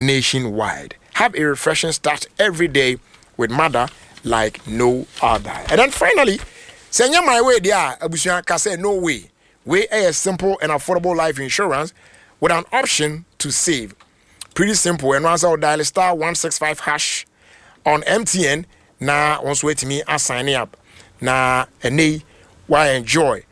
nationwide. Have a refreshing start every day with Mother like no other. And then finally, send you my way there. Abusian can say no way. Way a simple and affordable life insurance with an option to save. Pretty simple. And once I'll dial star 165 hash on MTN. Now, once wait me, I sign up. Now, and why enjoy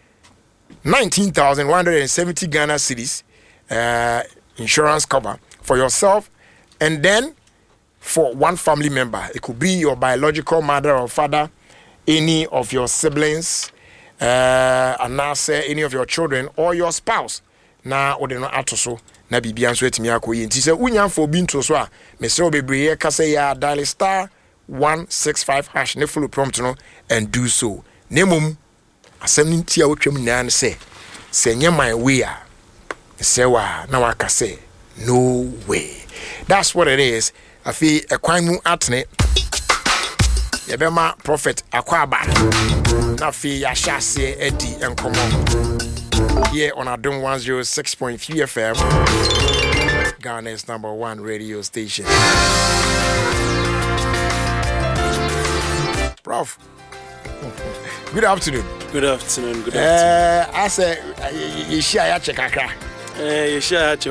19,170 Ghana cedis insurance cover for yourself, and then for one family member. It could be your biological mother or father, any of your siblings, and now say any of your children or your spouse. Now, or they not at so. Na bibi anso etimi akoyi nti se unya for bi nto so a me se obebreye ka say ya dial star 165 hash ne follow prompt no and do so. Nemum asem nti a wotwam nyina say nye my way a say wa na waka say no way. That's what it is. Afi ekwan mu atne yebema prophet akwaba na fi ya shase edi enkomo here on Adom 106.3 FM, Ghana's #1 radio station. Prof, good afternoon. Good afternoon. Good afternoon. I say, you share your check. You share your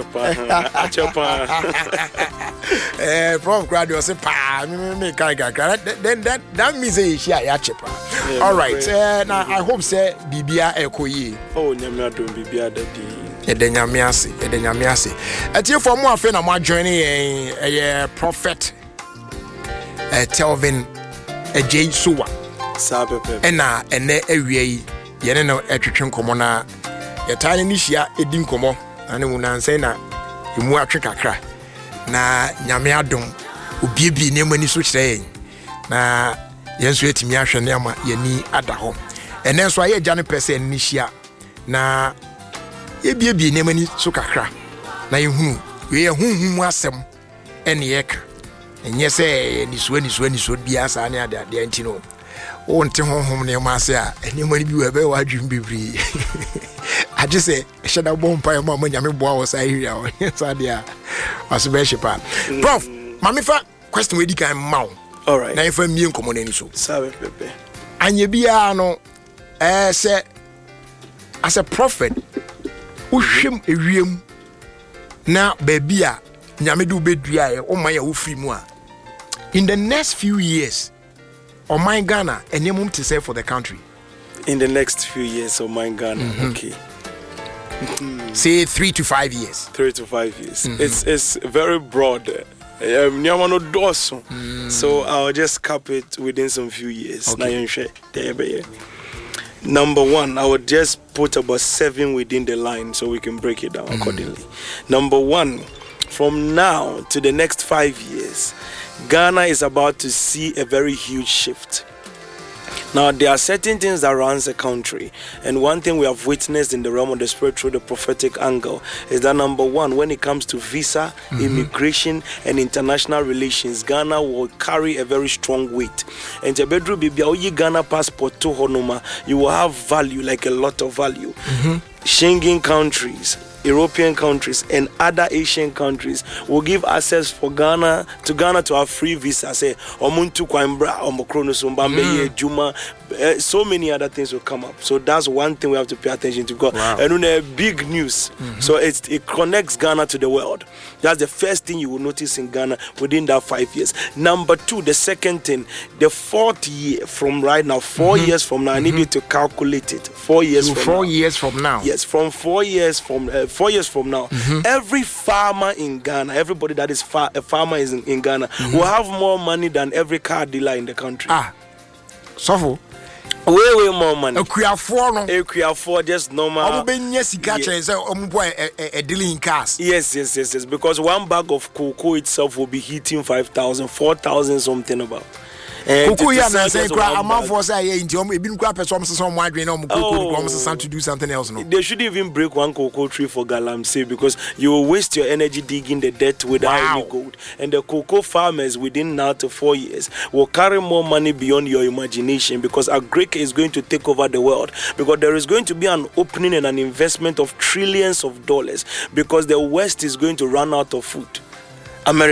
Prof, graduate say, pa, me then that means you share your check. All right. Now I hope say Bibia Ekoyi. Oh, nyame adom Bibia dadi. Edenyamiase. Ati for more afa na mo joining prophet Telvin J Suwa. Sabepe. Ena ene awie yene no etwetwe nkomo na yetane ni hia edi nkomo ane munanse na emu atwe kakra na nyame adom obiebi ne mani so kyerɛ na yenso etimi ahwe ne ama yani ada ho ene nso aye gya ne pese ni hia na ebiebi ne mani so kakra na yehunu we yehunhum asem ene yeka enye se ni so bia sa ne ade antino wonte honhom ne maase a enema ni bi we be wa dwum bibri aje se eheda bompa ya mama nyame boa wo sa hiri a so ade a aso be shepa prof mama fa question we di kan maw all right na ifa mie nkomo na ni so sabe pepe anye bia no se as a prophet uhwem ewiem na ba bia nyame de obedua e o man ya wo free mu a in the next few years or my Ghana and you to say for the country in the next few years or my Ghana okay say 3 to 5 years 3 to 5 years it's very broad so I'll just cap it within some few years okay. Number one, I would just put about 7 within the line so we can break it down accordingly. Number one, from now to the next 5 years, Ghana is about to see a very huge shift. Now, there are certain things that runs the country, and one thing we have witnessed in the realm of the spirit through the prophetic angle is that number one, when it comes to visa, immigration, and international relations, Ghana will carry a very strong weight. And Jabedru Bibia, Ghana passport to Honoma, you will have value, like a lot of value. Schengen countries, European countries, and other Asian countries will give access for Ghana to have free visa. Say, Omuntu Kwambra, Omokrono Sumbambe, Juma, so many other things will come up. So that's one thing we have to pay attention to. Wow. And on big news. So it connects Ghana to the world. That's the first thing you will notice in Ghana within that 5 years. Number two, the second thing, the fourth year from right now, 4 years from now, I need you to calculate it. 4 years so from 4 now. years from now. Yes, from 4 years from 4 years from now, every farmer in Ghana, everybody that is a farmer is in Ghana, will have more money than every car dealer in the country. So way more money. Equiafor just normal. Dealing cars. Yes. Because one bag of cocoa itself will be hitting 5,000, 4,000 something about. Kuku ya na say a man for say into ebi nkwa person some wadwe na omukoko to do something else no. They should even break one cocoa tree for Galamsey because you will waste your energy digging the dirt without any gold. And the cocoa farmers within now to 4 years will carry more money beyond your imagination because Agric is going to take over the world because there is going to be an opening and an investment of trillions of dollars because the West is going to run out of food. America